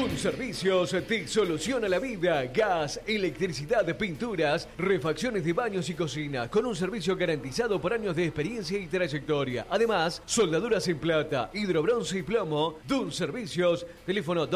Dun Servicios te soluciona la vida. Gas, electricidad, pinturas, refacciones de baños y cocina, con un servicio garantizado por años de experiencia y trayectoria. Además, soldaduras en plata, hidrobronce y plomo. Dun Servicios, teléfono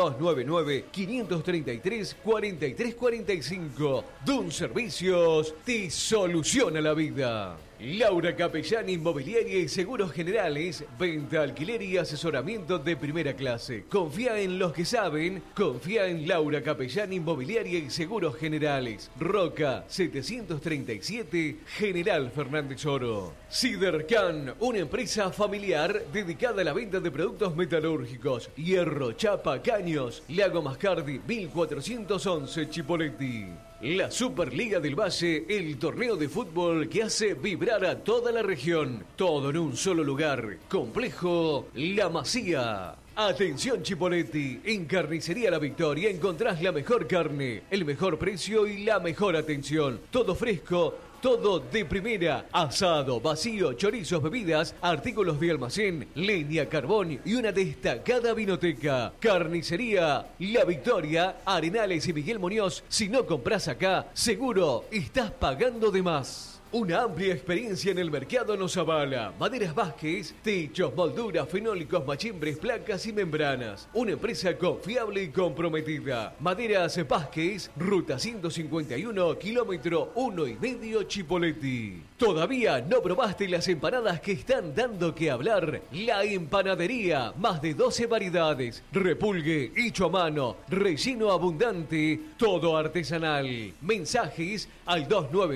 299-533-4345. Dun Servicios te soluciona la vida. Laura Capellán Inmobiliaria y Seguros Generales, venta, alquiler y asesoramiento de primera clase. Confía en los que saben, confía en Laura Capellán Inmobiliaria y Seguros Generales. Roca 737, General Fernández Oro. Sidercan, una empresa familiar dedicada a la venta de productos metalúrgicos. Hierro, chapa, caños. Lago Mascardi 1411, Chipoleti. La Superliga del Valle, el torneo de fútbol que hace vibrar a toda la región. Todo en un solo lugar. Complejo La Masía. Atención Chipoleti, en Carnicería La Victoria encontrás la mejor carne, el mejor precio y la mejor atención. Todo fresco, todo de primera. Asado, vacío, chorizos, bebidas, artículos de almacén, leña, carbón y una destacada vinoteca. Carnicería La Victoria, Arenales y Miguel Muñoz. Si no compras acá, seguro estás pagando de más. Una amplia experiencia en el mercado nos avala. Maderas Vázquez, techos, molduras, fenólicos, machimbres, placas y membranas. Una empresa confiable y comprometida. Maderas Vázquez, ruta 151, kilómetro 1,5 Chipoleti. ¿Todavía no probaste las empanadas que están dando que hablar? La Empanadería, más de 12 variedades. Repulgue, hecho a mano, relleno abundante, todo artesanal. Mensajes al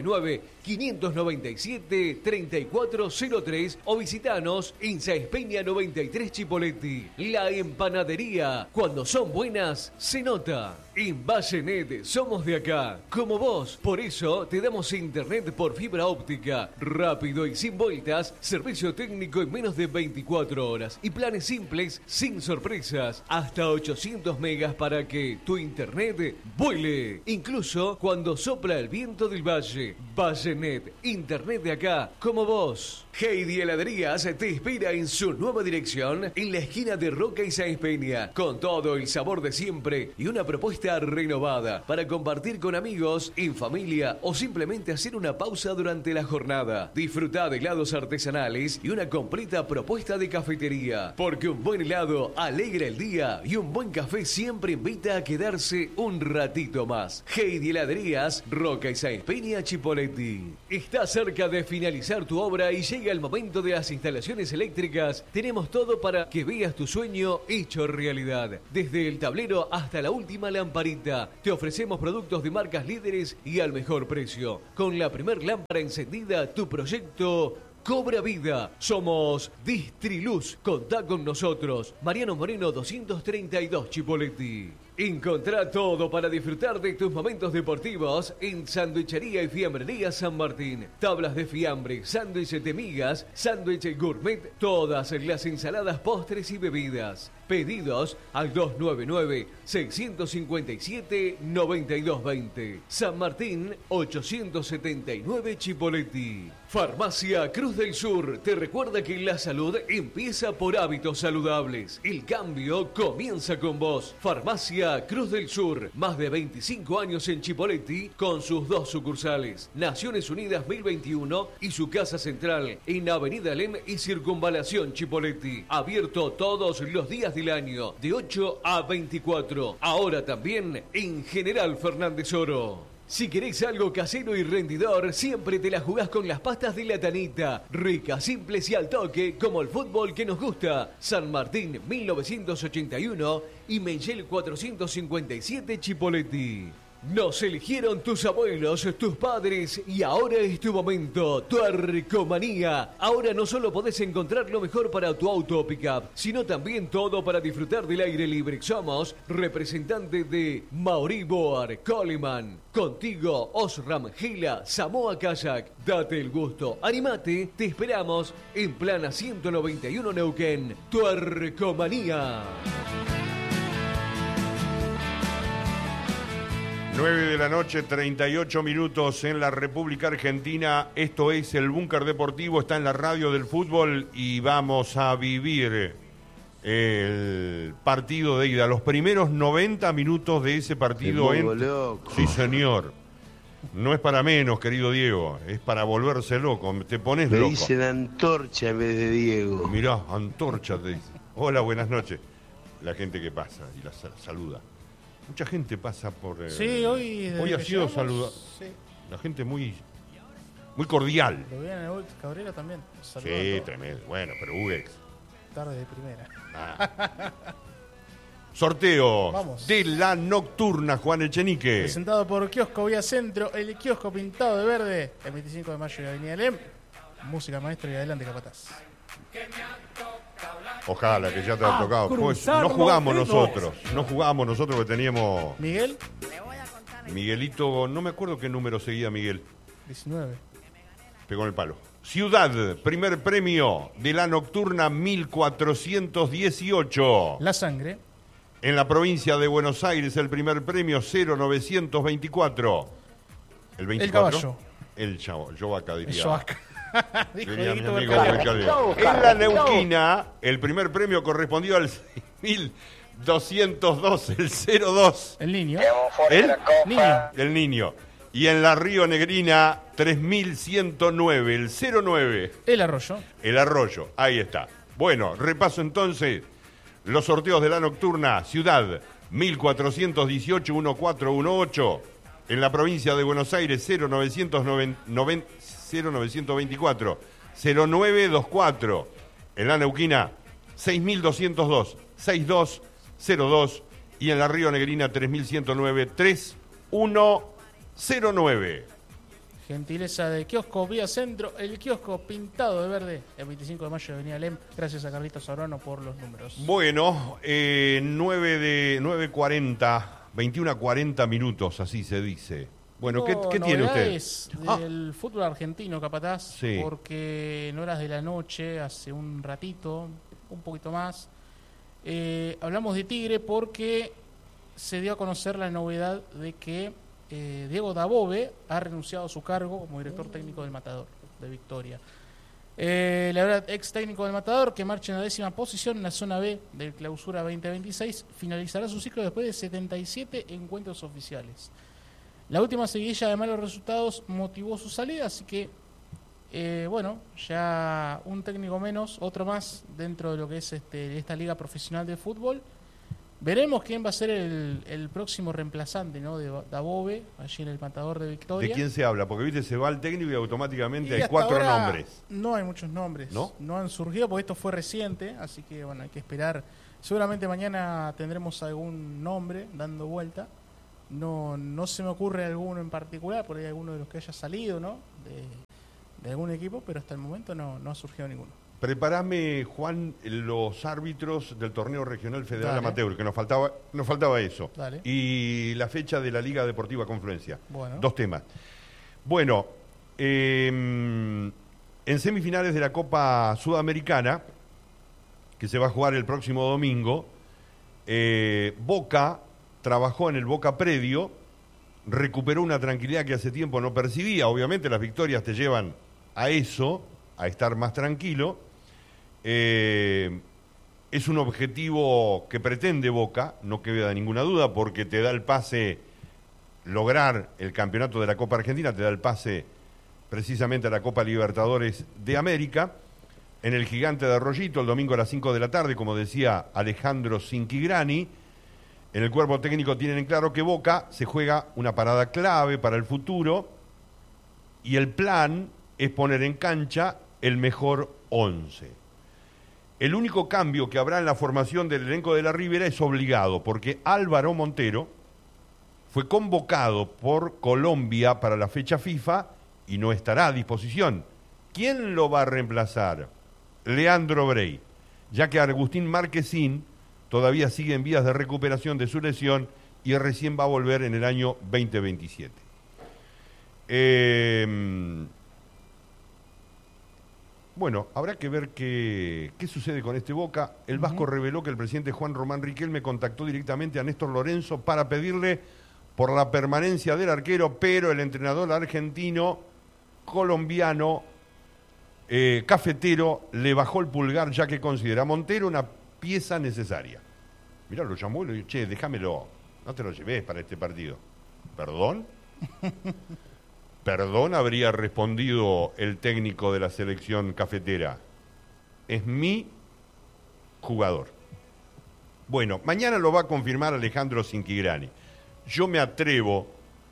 299-597-3403 o visitanos en Sáenz Peña 93 Chipoleti. La Empanadería, cuando son buenas, se nota. En Vallenet somos de acá, como vos. Por eso te damos internet por fibra óptica, rápido y sin vueltas, servicio técnico en menos de 24 horas y planes simples sin sorpresas, hasta 800 megas para que tu internet vuele, incluso cuando sopla el viento del valle. Vallenet, internet de acá, como vos. Heidi Heladerías te espera en su nueva dirección en la esquina de Roca y Sáenz Peña, con todo el sabor de siempre y una propuesta renovada para compartir con amigos, en familia o simplemente hacer una pausa durante la jornada. Disfruta de helados artesanales y una completa propuesta de cafetería, porque un buen helado alegra el día y un buen café siempre invita a quedarse un ratito más. Heidi Heladerías, Roca y Sáenz Peña, Chipoleti. Está cerca de finalizar tu obra y llega el momento de las instalaciones eléctricas. Tenemos todo para que veas tu sueño hecho realidad. Desde el tablero hasta la última lamparita, te ofrecemos productos de marcas líderes y al mejor precio. Con la primer lámpara encendida, tu proyecto cobra vida. Somos Distriluz. Contá con nosotros. Mariano Moreno 232 Chipoleti. Encontrá todo para disfrutar de tus momentos deportivos en Sandwichería y Fiambrería San Martín. Tablas de fiambre, sándwiches de migas, sándwich gourmet, todas las ensaladas, postres y bebidas. Pedidos al 299-657-9220. San Martín 879 Chipoleti. Farmacia Cruz del Sur te recuerda que la salud empieza por hábitos saludables. El cambio comienza con vos. Farmacia Cruz del Sur, más de 25 años en Chipoleti con sus dos sucursales. Naciones Unidas 1021 y su casa central en Avenida Lem y Circunvalación Chipoleti. Abierto todos los días del año, de 8 a 24. Ahora también en General Fernández Oro. Si querés algo casero y rendidor, siempre te la jugás con las pastas de la Tanita. Ricas, simples y al toque, como el fútbol que nos gusta. San Martín 1981 y Mengel 457 Chipoleti. Nos eligieron tus abuelos, tus padres y ahora es tu momento. Tuercomanía. Ahora no solo podés encontrar lo mejor para tu auto o pickup, sino también todo para disfrutar del aire libre. Somos representantes de Mauri Boar, Coleman. Contigo, Osram, Gila, Samoa Kayak. Date el gusto, animate, te esperamos en Plana 191 Neuquén. Tuercomanía. 9 de la noche, 38 minutos en la República Argentina. Esto es el Búnker Deportivo, está en la radio del fútbol y vamos a vivir el partido de ida, los primeros 90 minutos de ese partido. Loco. Sí, señor. No es para menos, querido Diego, es para volverse loco, te pones Me loco. dicen Antorcha en vez de Diego. Mirá, Antorcha te dice. Hola, buenas noches. La gente que pasa y la saluda. Mucha gente pasa por... Sí, hoy ha sido saludado. Sí. La gente muy cordial. Lo vi en el Ultra Cabrera también. Sí, tremendo. Bueno, pero Ugex. Tarde de primera. Sorteo Vamos. de la nocturna, Juan Echenique. Presentado por Kiosco Vía Centro, el kiosco pintado de verde, el 25 de mayo de Avenida Lem. Música maestro y adelante, capataz. Ojalá que ya te ha tocado. Pues no jugamos nosotros. No jugamos nosotros porque teníamos... Miguel, Miguelito, no me acuerdo qué número seguía Miguel. 19. Pegó en el palo. Ciudad, primer premio de la nocturna 1418. La sangre. En la provincia de Buenos Aires, el primer premio 0924. ¿El 24? El caballo. El chavo, yo vaca diría. Eso acá. Dijo Diría mi Dieguito amigo Mercadeo. Mercadeo. En la Neuquina, el primer premio correspondió al 6202, el 02. El niño. ¿El? Niño. El niño. Y en la Río Negrina, 3109, el 09. El arroyo. El arroyo, ahí está. Bueno, repaso entonces los sorteos de la nocturna. Ciudad, 1418-1418. En la provincia de Buenos Aires, 0924, 0924. En la Neuquina, 6202, 6202. Y en la Río Negrina, 3109, 3109. Gentileza de Kiosco Vía Centro, el kiosco pintado de verde, el 25 de mayo de Avenida Lem. Gracias a Carlitos Sabrano por los números. Bueno, 9:40, 21:40 minutos, así se dice. Bueno, ¿qué tiene usted? Novedades del fútbol argentino, capataz, Sí. porque en horas de la noche, hace un ratito, un poquito más, hablamos de Tigre porque se dio a conocer la novedad de que Diego Dabove ha renunciado a su cargo como director técnico del Matador de Victoria. La verdad, ex técnico del Matador, que marcha en la 10ª posición en la zona B del Clausura 2026, finalizará su ciclo después de 77 encuentros oficiales. La última seguidilla de malos resultados motivó su salida, así que, bueno, ya un técnico menos, otro más dentro de lo que es esta liga profesional de fútbol. Veremos quién va a ser el próximo reemplazante, ¿no?, de Dabove, allí en el Matador de Victoria. ¿De quién se habla? Porque, viste, se va el técnico y automáticamente Y hay hasta 4 ahora nombres. No hay muchos nombres. ¿No? No han surgido porque esto fue reciente, así que bueno, hay que esperar. Seguramente mañana tendremos algún nombre dando vuelta. No se me ocurre alguno en particular, por ahí alguno de los que haya salido, ¿no?, de algún equipo, pero hasta el momento no ha surgido ninguno. Prepárame, Juan, los árbitros del torneo regional federal Dale. amateur, que nos faltaba eso. Dale. Y la fecha de la Liga Deportiva Confluencia. Bueno. 2 temas. Bueno, en semifinales de la Copa Sudamericana, que se va a jugar el próximo domingo, Boca trabajó en el Boca Predio, recuperó una tranquilidad que hace tiempo no percibía. Obviamente las victorias te llevan a eso, a estar más tranquilo. Es un objetivo que pretende Boca, no queda ninguna duda, porque te da el pase, lograr el campeonato de la Copa Argentina, te da el pase precisamente a la Copa Libertadores de América, en el Gigante de Arroyito, el domingo a las 5 de la tarde, como decía Alejandro Cinquigrani. En el cuerpo técnico tienen en claro que Boca se juega una parada clave para el futuro y el plan es poner en cancha el mejor 11. El único cambio que habrá en la formación del elenco de la Ribera es obligado, porque Álvaro Montero fue convocado por Colombia para la fecha FIFA y no estará a disposición. ¿Quién lo va a reemplazar? Leandro Brey, ya que Agustín Marquesín todavía sigue en vías de recuperación de su lesión y recién va a volver en el año 2027. Bueno, habrá que ver qué sucede con este Boca. El Vasco reveló que el presidente Juan Román Riquelme contactó directamente a Néstor Lorenzo para pedirle por la permanencia del arquero, pero el entrenador argentino, colombiano, cafetero, le bajó el pulgar, ya que considera a Montero una pieza necesaria. Mirá, lo llamó y le dijo, che, déjamelo, no te lo lleves para este partido. ¿Perdón? Perdón, habría respondido el técnico de la selección cafetera. Es mi jugador. Bueno, mañana lo va a confirmar Alejandro Cinquigrani. Yo me atrevo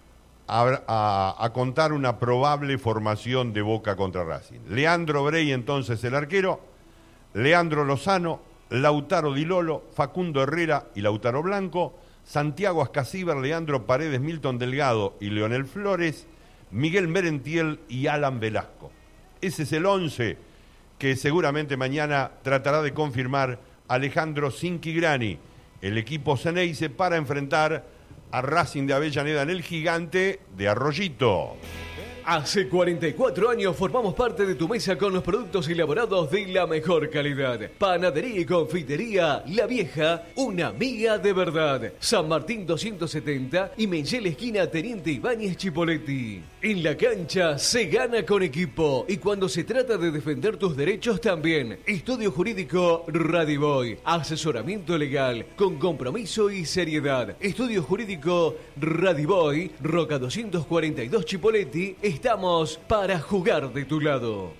a contar una probable formación de Boca contra Racing. Leandro Brey, entonces el arquero, Leandro Lozano, Lautaro Di Lolo, Facundo Herrera y Lautaro Blanco, Santiago Ascasíbar, Leandro Paredes, Milton Delgado y Leonel Flores, Miguel Merentiel y Alan Velasco. Ese es el 11 que seguramente mañana tratará de confirmar Alejandro Cinquigrani, el equipo Ceneice, para enfrentar a Racing de Avellaneda en el Gigante de Arroyito. Hace 44 años formamos parte de tu mesa con los productos elaborados de la mejor calidad. Panadería y confitería La Vieja, una amiga de verdad. San Martín 270 y Menchel esquina Teniente Ibáñez Chipoletti. En la cancha se gana con equipo y cuando se trata de defender tus derechos también. Estudio Jurídico Radiboy. Asesoramiento legal con compromiso y seriedad. Estudio Jurídico Radiboy, Roca 242 Chipoletti. Estamos para jugar de tu lado.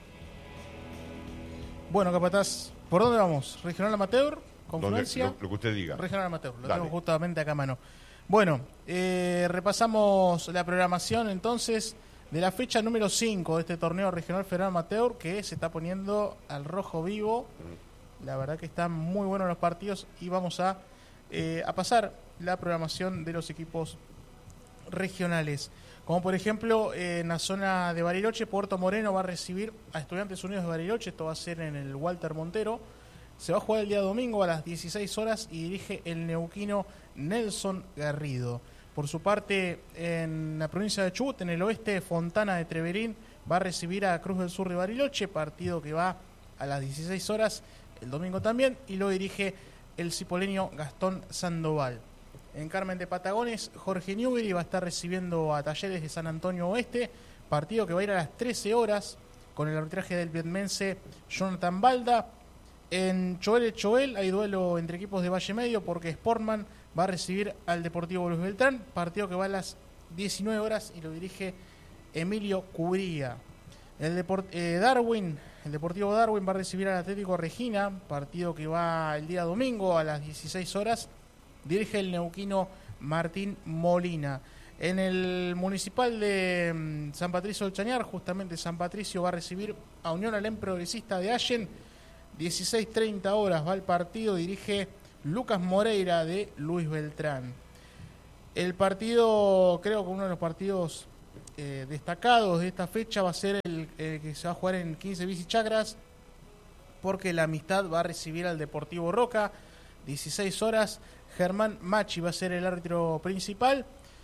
Bueno, capataz, ¿por dónde vamos? ¿Regional Amateur? ¿Confluencia? Lo que usted diga. Regional Amateur, lo Dale. tengo justamente acá a mano. Bueno, repasamos la programación entonces de la fecha número 5 de este torneo regional federal amateur que se está poniendo al rojo vivo. La verdad que están muy buenos los partidos y vamos a pasar la programación de los equipos regionales. Como por ejemplo, en la zona de Bariloche, Puerto Moreno va a recibir a Estudiantes Unidos de Bariloche. Esto va a ser en el Walter Montero. Se va a jugar el día domingo a las 16 horas y dirige el neuquino Nelson Garrido. Por su parte, en la provincia de Chubut, en el oeste, Fontana de Treverín va a recibir a Cruz del Sur de Bariloche, partido que va a las 16 horas el domingo también, y lo dirige el cipoleño Gastón Sandoval. En Carmen de Patagones, Jorge Newbery va a estar recibiendo a Talleres de San Antonio Oeste, partido que va a ir a las 13 horas con el arbitraje del vietmense Jonathan Balda. En Choel hay duelo entre equipos de Valle Medio porque Sportman va a recibir al Deportivo Luis Beltrán, partido que va a las 19 horas y lo dirige Emilio Cubría. El Deportivo Darwin va a recibir al Atlético Regina, partido que va el día domingo a las 16 horas. Dirige el neuquino Martín Molina. En el municipal de San Patricio del Chañar, justamente San Patricio va a recibir a Unión Alem Progresista de Allen. 16:30 horas va el partido, dirige Lucas Moreira de Luis Beltrán. El partido, creo que uno de los partidos destacados de esta fecha va a ser el que se va a jugar en 15 Bici Chacras, porque la Amistad va a recibir al Deportivo Roca. 16 horas. Germán Machi va a ser el árbitro principal.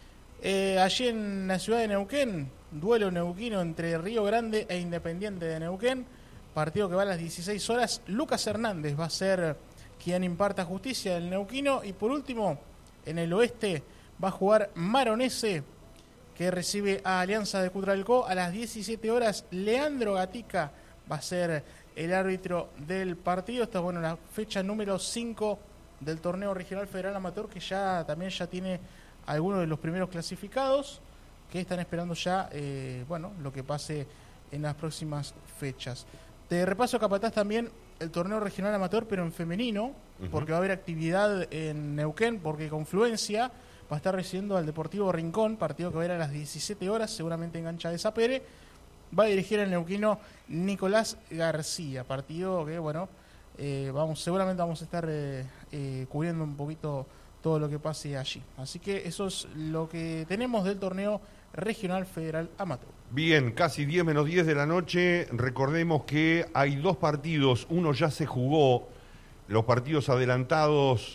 Allí en la ciudad de Neuquén, duelo neuquino entre Río Grande e Independiente de Neuquén, partido que va a las 16 horas. Lucas Hernández va a ser quien imparta justicia del neuquino. Y por último, en el oeste va a jugar Maronese, que recibe a Alianza de Cutralcó a las 17 horas. Leandro Gatica va a ser el árbitro del partido. Esta es la fecha número 5 del torneo regional federal amateur, que ya tiene algunos de los primeros clasificados que están esperando ya lo que pase en las próximas fechas. Te repaso, capataz, también el torneo regional amateur, pero en femenino, porque va a haber actividad en Neuquén, porque Confluencia va a estar recibiendo al Deportivo Rincón, partido que va a ir a las 17 horas, seguramente en cancha de Sapere. Va a dirigir el neuquino Nicolás García, partido que seguramente vamos a estar cubriendo un poquito todo lo que pase allí. Así que eso es lo que tenemos del torneo regional federal amateur. Bien, casi 10 menos 10 de la noche. Recordemos que hay dos partidos. Uno ya se jugó, los partidos adelantados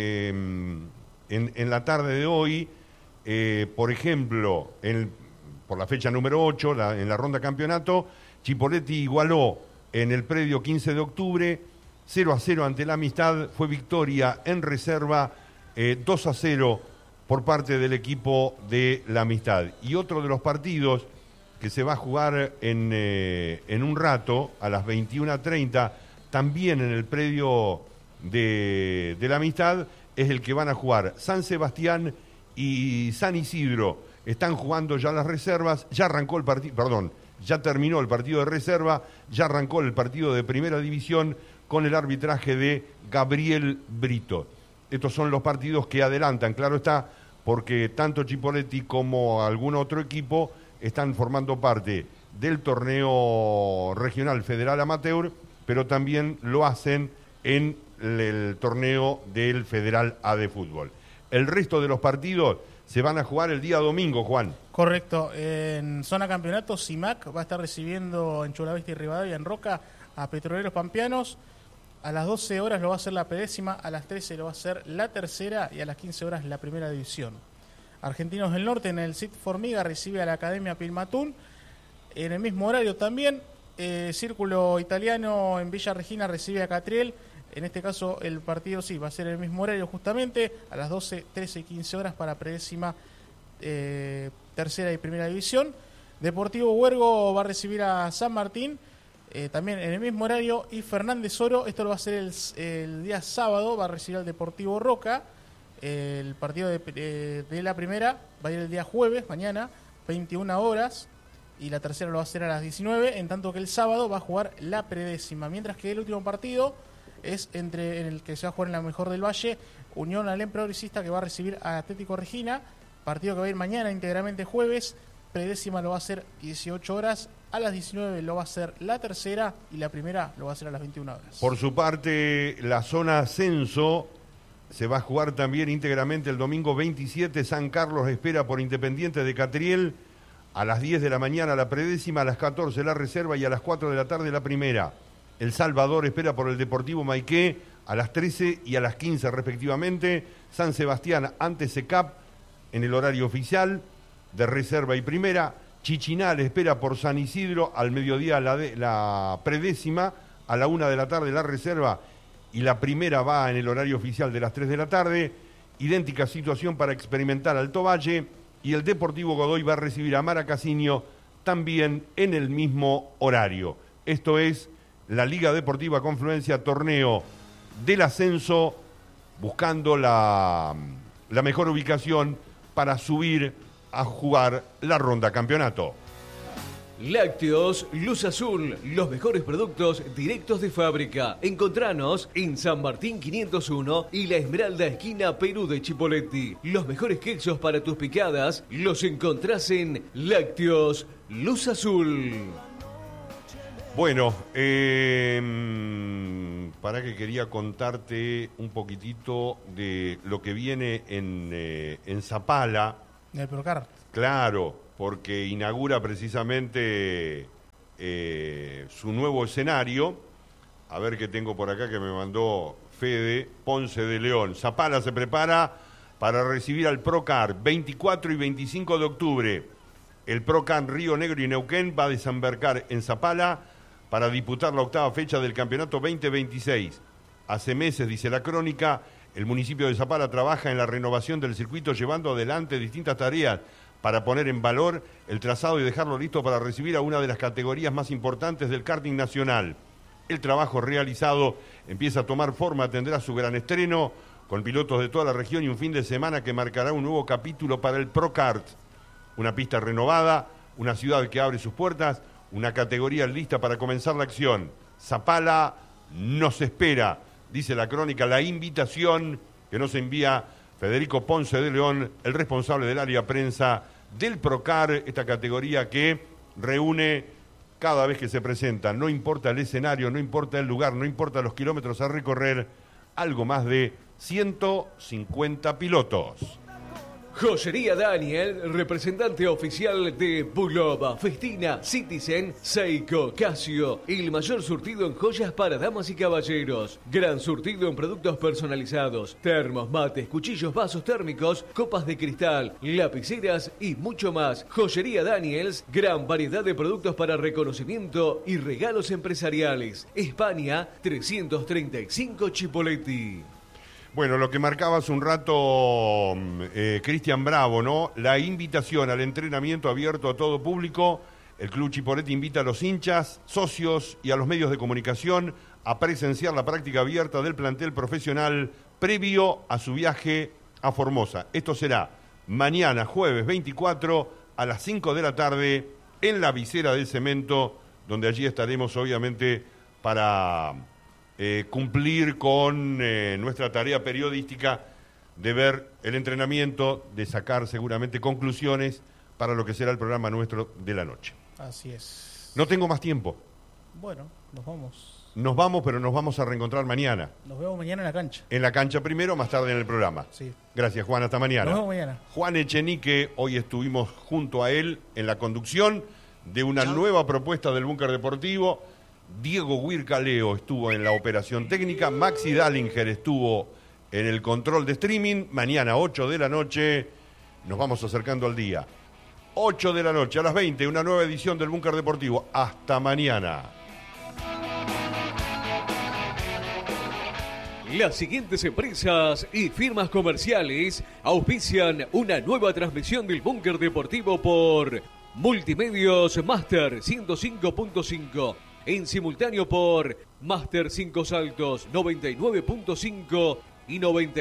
en la tarde de hoy. Por ejemplo, por la fecha número 8, en la ronda campeonato, Chipoletti igualó en el predio 15 de octubre, 0-0 ante la Amistad. Fue victoria en reserva, 2-0 por parte del equipo de la Amistad. Y otro de los partidos que se va a jugar en un rato, a las 21:30, también en el predio de la Amistad es el que van a jugar San Sebastián y San Isidro. Están jugando ya las reservas, ya arrancó el partido, perdón, ya terminó el partido de reserva, ya arrancó el partido de primera división con el arbitraje de Gabriel Brito. Estos son los partidos que adelantan, claro está, porque tanto Chipoleti como algún otro equipo están formando parte del torneo regional federal amateur, pero también lo hacen en el torneo del Federal A de fútbol. El resto de los partidos se van a jugar el día domingo, Juan. Correcto. En zona campeonato, CIMAC va a estar recibiendo en Chulavista y Rivadavia, en Roca, a Petroleros Pampeanos. A las 12 horas lo va a hacer la predécima, a las 13 lo va a hacer la tercera y a las 15 horas la primera división. Argentinos del Norte en el CIT Formiga recibe a la Academia Pilmatún. En el mismo horario también, Círculo Italiano en Villa Regina recibe a Catriel. En este caso el partido sí va a ser el mismo horario justamente, a las 12, 13 y 15 horas para predécima, tercera y primera división. Deportivo Huergo va a recibir a San Martín, también en el mismo horario, y Fernández Oro, esto lo va a hacer el día sábado, va a recibir al Deportivo Roca. El partido de la primera va a ir el día jueves, mañana, 21 horas, y la tercera lo va a hacer a las 19, en tanto que el sábado va a jugar la predécima, mientras que el último partido es en el que se va a jugar en la Mejor del Valle, Unión Alem Progresista, que va a recibir a Atlético Regina, partido que va a ir mañana íntegramente jueves, predécima lo va a hacer 18 horas, a las 19 lo va a hacer la tercera y la primera lo va a hacer a las 21 horas. Por su parte, la zona ascenso se va a jugar también íntegramente el domingo 27, San Carlos espera por Independiente de Catriel, a las 10 de la mañana la predécima, a las 14 la reserva y a las 4 de la tarde la primera. El Salvador espera por el Deportivo Maiqué a las 13 y a las 15 respectivamente. San Sebastián ante SECAP en el horario oficial de reserva y primera. Chichinal espera por San Isidro al mediodía la predécima, a la 1 de la tarde la reserva y la primera va en el horario oficial de las 3 de la tarde. Idéntica situación para Experimental Alto Valle y el Deportivo Godoy va a recibir a Maracasinho también en el mismo horario. Esto es la Liga Deportiva Confluencia, torneo del ascenso, buscando la mejor ubicación para subir a jugar la ronda campeonato. Lácteos Luz Azul, los mejores productos directos de fábrica. Encontranos en San Martín 501 y La Esmeralda, esquina Perú de Chipoleti. Los mejores quesos para tus picadas los encontrás en Lácteos Luz Azul. Bueno, para que quería contarte un poquitito de lo que viene en Zapala. En el Procar. Claro, porque inaugura precisamente su nuevo escenario. A ver qué tengo por acá que me mandó Fede, Ponce de León. Zapala se prepara para recibir al Procar 24 y 25 de octubre. El Procar Río Negro y Neuquén va a desembarcar en Zapala para disputar la octava fecha del campeonato 2026. Hace meses, dice la crónica, el municipio de Zapala trabaja en la renovación del circuito, llevando adelante distintas tareas para poner en valor el trazado y dejarlo listo para recibir a una de las categorías más importantes del karting nacional. El trabajo realizado empieza a tomar forma, tendrá su gran estreno con pilotos de toda la región y un fin de semana que marcará un nuevo capítulo para el ProKart. Una pista renovada, una ciudad que abre sus puertas, una categoría lista para comenzar la acción. Zapala nos espera, dice la crónica, la invitación que nos envía Federico Ponce de León, el responsable del área prensa del Procar, esta categoría que reúne cada vez que se presenta, no importa el escenario, no importa el lugar, no importa los kilómetros a recorrer, algo más de 150 pilotos. Joyería Daniel, representante oficial de Bulova, Festina, Citizen, Seiko, Casio. El mayor surtido en joyas para damas y caballeros. Gran surtido en productos personalizados. Termos, mates, cuchillos, vasos térmicos, copas de cristal, lapiceras y mucho más. Joyería Daniels, gran variedad de productos para reconocimiento y regalos empresariales. España, 335 Chipoleti. Bueno, lo que marcaba hace un rato Cristian Bravo, ¿no? La invitación al entrenamiento abierto a todo público. El Club Chipoleti invita a los hinchas, socios y a los medios de comunicación a presenciar la práctica abierta del plantel profesional previo a su viaje a Formosa. Esto será mañana, jueves 24, a las 5 de la tarde, en la Visera del Cemento, donde allí estaremos obviamente para cumplir con nuestra tarea periodística de ver el entrenamiento, de sacar seguramente conclusiones para lo que será el programa nuestro de la noche. Así es. No tengo más tiempo. Bueno, nos vamos. Nos vamos, pero nos vamos a reencontrar mañana. Nos vemos mañana en la cancha. En la cancha primero, más tarde en el programa. Sí. Gracias, Juan. Hasta mañana. Nos vemos mañana. Juan Echenique, hoy estuvimos junto a él en la conducción de una nueva propuesta del Búnker Deportivo. Diego Huircaleo estuvo en la operación técnica. Maxi Dallinger estuvo en el control de streaming. Mañana, 8 de la noche, nos vamos acercando al día. 8 de la noche, a las 20, una nueva edición del Búnker Deportivo. Hasta mañana. Las siguientes empresas y firmas comerciales auspician una nueva transmisión del Búnker Deportivo por Multimedios Master 105.5, en simultáneo por Master 5 Saltos 99.5 y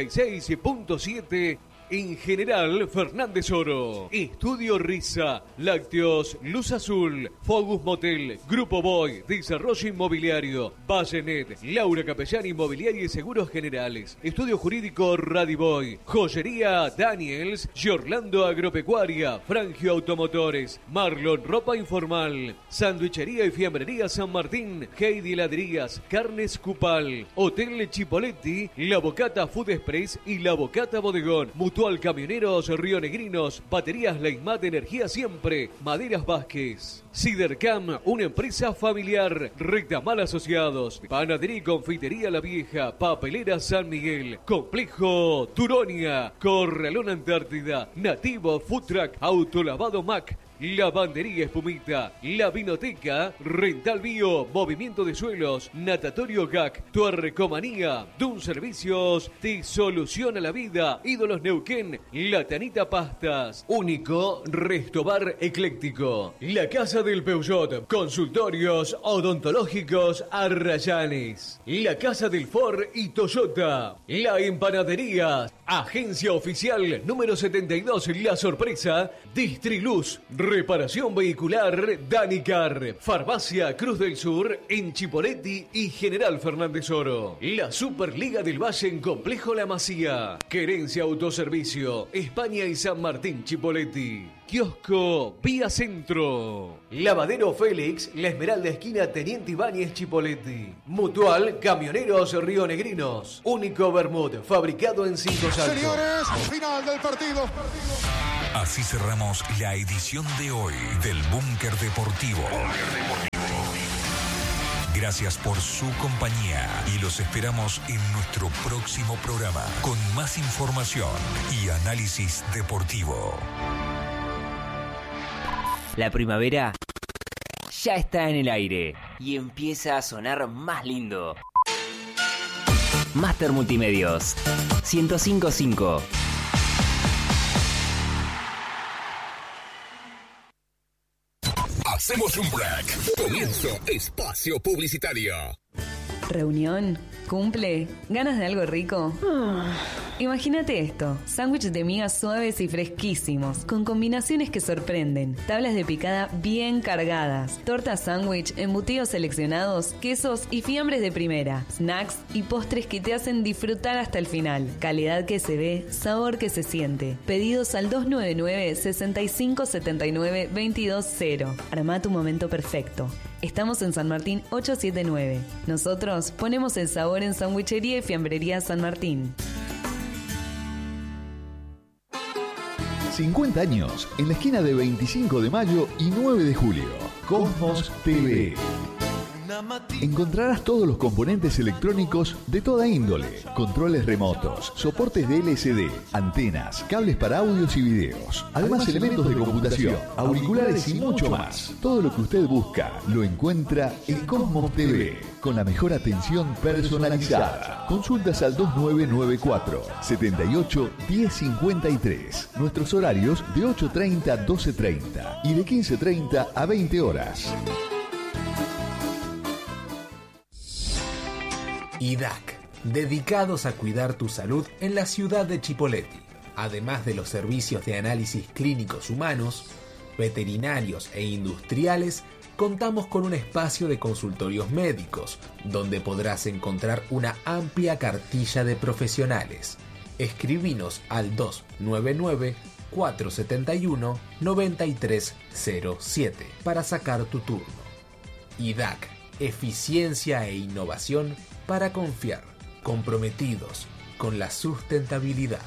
96.7. En general, Fernández Oro, Estudio Risa, Lácteos, Luz Azul, Focus Motel, Grupo Boy, Desarrollo Inmobiliario, Vallenet, Laura Capellán Inmobiliaria y Seguros Generales, Estudio Jurídico Radiboy, Joyería Daniels, Giorlando Agropecuaria, Frangio Automotores, Marlon Ropa Informal, Sandwichería y Fiambrería San Martín, Heidi Heladerías, Carnes Cupal, Hotel Chipoletti, La Bocata Food Express y La Bocata Bodegón, Mutual Camioneros Rionegrinos, Baterías Leitmat Energía Siempre, Maderas Vázquez, Cidercam, una empresa familiar, Rectamal Asociados, Panadería y Confitería La Vieja, Papelera San Miguel, Complejo Turonia, Corralón Antártida, Nativo Food Truck, Autolavado Mac, Lavandería Espumita, La Vinoteca, Rental Bio, Movimiento de Suelos, Natatorio GAC, Tuercomanía, Dun Servicios, te soluciona la vida, Ídolos Neuquén, La Tanita Pastas, Único Restobar Ecléctico, La Casa del Peugeot, Consultorios Odontológicos Arrayanes, La Casa del Ford y Toyota, La Empanadería, Agencia Oficial número 72, La Sorpresa, Distriluz, Reparación Vehicular Danicar, Farmacia Cruz del Sur en Chipoletti y General Fernández Oro, la Superliga del Valle en Complejo La Masía, Querencia Autoservicio, España y San Martín Chipoletti, Kiosco Vía Centro, Lavadero Félix, La Esmeralda esquina Teniente Ibáñez Chipoletti, Mutual Camioneros Rionegrinos, Único Bermud, fabricado en 5 Saltos. Señores, final del partido. Así cerramos la edición de hoy del Búnker Deportivo. Gracias por su compañía y los esperamos en nuestro próximo programa con más información y análisis deportivo. La primavera ya está en el aire y empieza a sonar más lindo. Master Multimedios 105.5. Hacemos un break. Comienzo espacio publicitario. ¿Reunión? ¿Cumple? ¿Ganas de algo rico? Imagínate esto, sándwiches de migas suaves y fresquísimos, con combinaciones que sorprenden, tablas de picada bien cargadas, tortas sándwich, embutidos seleccionados, quesos y fiambres de primera, snacks y postres que te hacen disfrutar hasta el final. Calidad que se ve, sabor que se siente. Pedidos al 299-6579-220. Armá tu momento perfecto. Estamos en San Martín 879. Nosotros ponemos el sabor en Sandwichería y Fiambrería San Martín. 50 años en la esquina de 25 de mayo y 9 de julio. Cosmos TV. Encontrarás todos los componentes electrónicos de toda índole, controles remotos, soportes de LCD, antenas, cables para audios y videos, además elementos de computación, auriculares y mucho más. Todo lo que usted busca lo encuentra en Cosmos TV, con la mejor atención personalizada. Consultas al 2994 78 1053. Nuestros horarios de 8:30 a 12:30 y de 15:30 a 20 horas. IDAC, dedicados a cuidar tu salud en la ciudad de Chipoleti. Además de los servicios de análisis clínicos humanos, veterinarios e industriales, contamos con un espacio de consultorios médicos, donde podrás encontrar una amplia cartilla de profesionales. Escribinos al 299-471-9307 para sacar tu turno. IDAC, eficiencia e innovación para confiar, comprometidos con la sustentabilidad.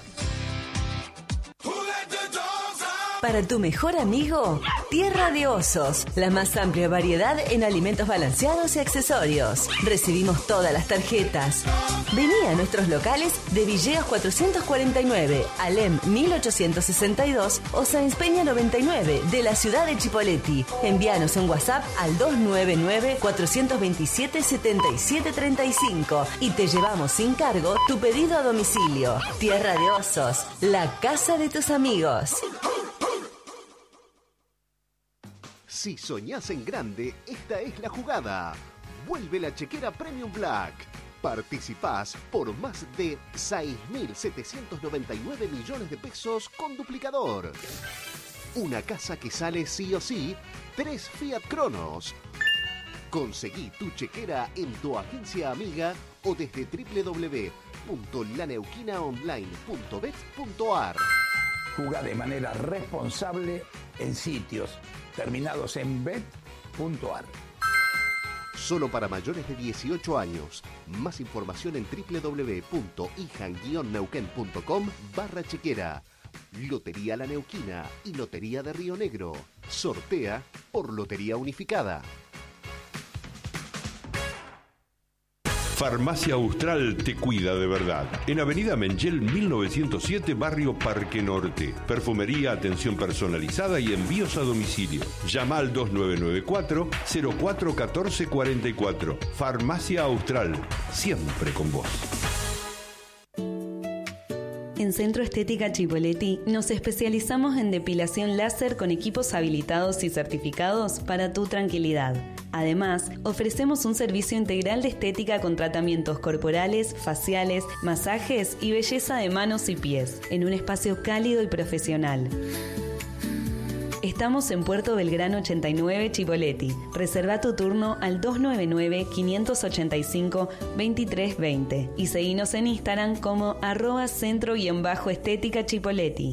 Para tu mejor amigo, Tierra de Osos, la más amplia variedad en alimentos balanceados y accesorios. Recibimos todas las tarjetas. Vení a nuestros locales de Villegas 449, Alem 1862 o Sáenz Peña 99 de la ciudad de Chipoleti. Envíanos un WhatsApp al 299-427-7735 y te llevamos sin cargo tu pedido a domicilio. Tierra de Osos, la casa de tus amigos. Si soñás en grande, esta es la jugada. Vuelve la chequera Premium Black. Participás por más de 6.799 millones de pesos con duplicador. Una casa que sale sí o sí, 3 Fiat Cronos. Conseguí tu chequera en tu agencia amiga o desde www.laneuquinaonline.bet.ar. Jugá de manera responsable en sitios terminados en bet.ar. Solo para mayores de 18 años. Más información en www.ihan-neuquén.com/chequera. Lotería La Neuquina y Lotería de Río Negro. Sortea por Lotería Unificada. Farmacia Austral te cuida de verdad. En Avenida Mengel 1907, barrio Parque Norte. Perfumería, atención personalizada y envíos a domicilio. Llama al 2994-041444. Farmacia Austral, siempre con vos. En Centro Estética Chipoleti nos especializamos en depilación láser con equipos habilitados y certificados para tu tranquilidad. Además, ofrecemos un servicio integral de estética con tratamientos corporales, faciales, masajes y belleza de manos y pies, en un espacio cálido y profesional. Estamos en Puerto Belgrano 89, Chipoleti. Reserva tu turno al 299-585-2320 y seguinos en Instagram como @centro_estética Chipoleti.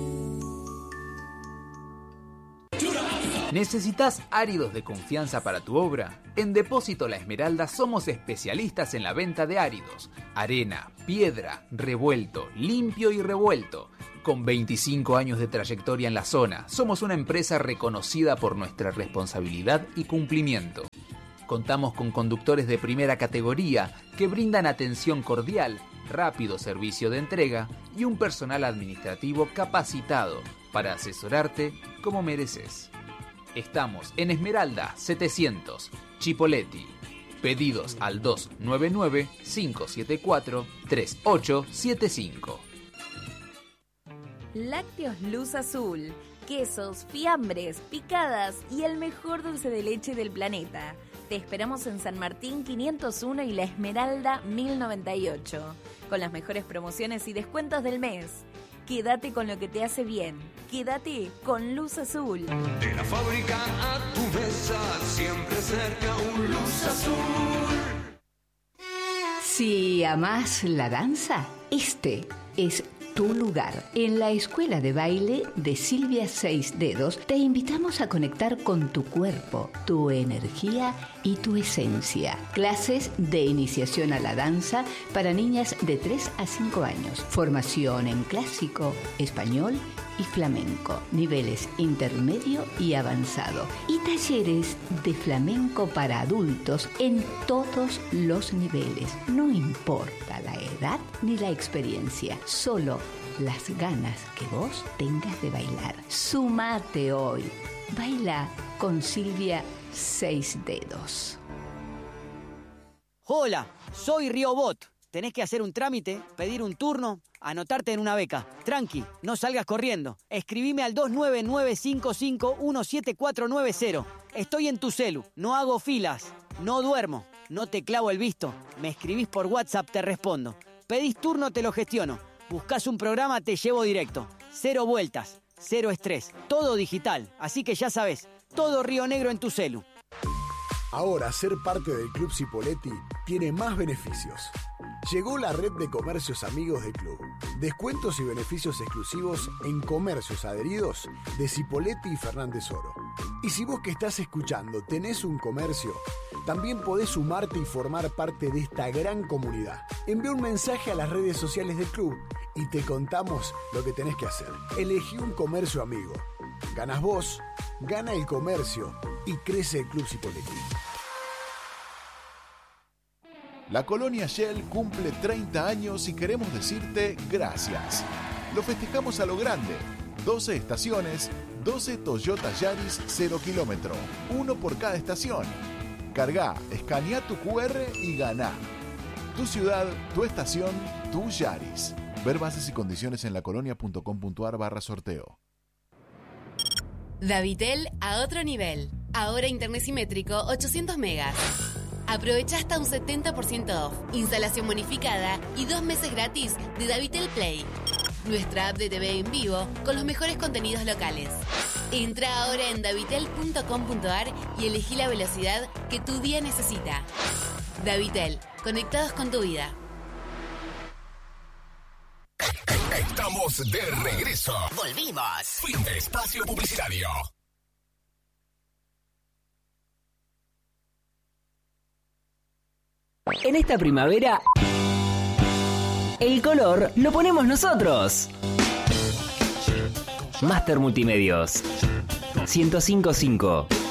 ¿Necesitas áridos de confianza para tu obra? En Depósito La Esmeralda somos especialistas en la venta de áridos. Arena, piedra, revuelto, limpio y revuelto. Con 25 años de trayectoria en la zona, somos una empresa reconocida por nuestra responsabilidad y cumplimiento. Contamos con conductores de primera categoría que brindan atención cordial, rápido servicio de entrega y un personal administrativo capacitado para asesorarte como mereces. Estamos en Esmeralda 700, Chipoleti. Pedidos al 299-574-3875. Lácteos Luz Azul, quesos, fiambres, picadas y el mejor dulce de leche del planeta. Te esperamos en San Martín 501 y La Esmeralda 1098, con las mejores promociones y descuentos del mes. Quédate con lo que te hace bien. Quédate con Luz Azul. De la fábrica a tu mesa, siempre cerca un Luz Azul. Si amás la danza, este es tu lugar. En la Escuela de Baile de Silvia Seis Dedos te invitamos a conectar con tu cuerpo, tu energía y tu esencia. Clases de iniciación a la danza para niñas de 3 a 5 años. Formación en clásico, español y flamenco. Niveles intermedio y avanzado. Y talleres de flamenco para adultos en todos los niveles. No importa la edad ni la experiencia, solo las ganas que vos tengas de bailar. Sumate hoy. Baila con Silvia Seis Dedos. Hola, soy Riobot. Tenés que hacer un trámite, pedir un turno, anotarte en una beca. Tranqui, no salgas corriendo. Escribime al 299-55-17490. Estoy en tu celu, no hago filas, no duermo. No te clavo el visto. Me escribís por WhatsApp, te respondo. Pedís turno, te lo gestiono. Buscás un programa, te llevo directo. 0 vueltas, 0 estrés. Todo digital. Así que ya sabés, todo Río Negro en tu celu. Ahora ser parte del Club Cipolletti tiene más beneficios. Llegó la red de comercios amigos del club. Descuentos y beneficios exclusivos en comercios adheridos de Cipolletti y Fernández Oro. Y si vos que estás escuchando tenés un comercio, también podés sumarte y formar parte de esta gran comunidad. Envía un mensaje a las redes sociales del club y te contamos lo que tenés que hacer. Elegí un comercio amigo. Ganas vos, gana el comercio y crece el Club Cipolletti. La Colonia Shell cumple 30 años y queremos decirte gracias. Lo festejamos a lo grande. 12 estaciones, 12 Toyota Yaris 0 kilómetro, uno por cada estación. Cargá, escanea tu QR y ganá. Tu ciudad, tu estación, tu Yaris. Ver bases y condiciones en lacolonia.com.ar/sorteo. Davitel a otro nivel. Ahora internet simétrico 800 megas. Aprovecha hasta un 70% off, instalación bonificada y 2 meses gratis de Davitel Play. Nuestra app de TV en vivo con los mejores contenidos locales. Entra ahora en davitel.com.ar y elegí la velocidad que tu día necesita. Davitel, conectados con tu vida. Estamos de regreso. Volvimos. Fin de espacio publicitario. En esta primavera, el color lo ponemos nosotros. Master Multimedios 105.5